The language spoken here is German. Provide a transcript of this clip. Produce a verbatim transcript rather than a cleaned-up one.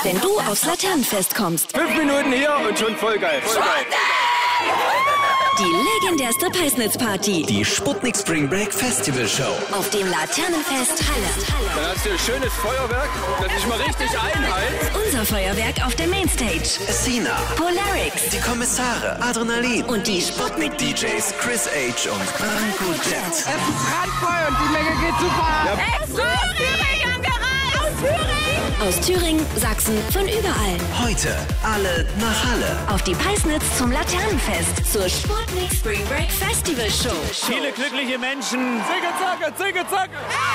wenn du aufs Laternenfest kommst. Fünf Minuten hier und schon voll geil. Voll geil. Die legendärste Peisnitz-Party. Die Sputnik Spring Break Festival Show. Auf dem Laternenfest Halle. Dann hast du ein schönes Feuerwerk, das sich mal richtig einheizt. Unser Feuerwerk auf der Mainstage. Sina. Polarix. Die Kommissare. Adrenalin. Und die Sputnik D Js Chris H. und Branko Jet. Es ist randvoll und die Menge geht super. Ja. Aus Thüringen angereist! Aus Thüringen! Aus Thüringen, Sachsen, von überall. Heute alle nach Halle. Auf die Peisnitz zum Laternenfest. Zur Sputnik Spring Break Festival Show. Viele glückliche Menschen. Zicke, zacke, zicke, zacke.